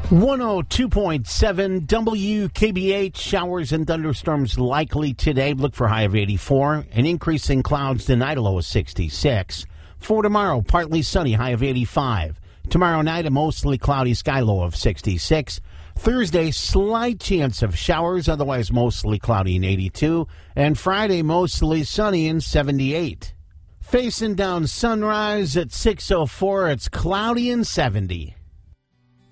102.7 WKBH. Showers and thunderstorms likely today. Look for a high of 84. An increase in clouds tonight, a low of 66. For tomorrow, partly sunny, high of 85. Tomorrow night, a mostly cloudy sky, low of 66. Thursday, slight chance of showers, otherwise mostly cloudy in 82. And Friday, mostly sunny in 78. Facing down sunrise at 6:04, it's cloudy in 70.